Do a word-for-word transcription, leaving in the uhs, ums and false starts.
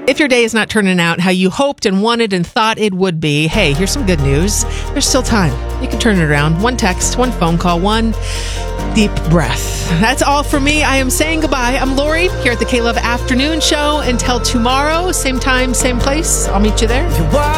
If your day is not turning out how you hoped and wanted and thought it would be, hey, here's some good news. There's still time. You can turn it around. One text, one phone call, one deep breath. That's all for me. I am saying goodbye. I'm Lori here at the K-Love Afternoon Show. Until tomorrow, same time, same place. I'll meet you there.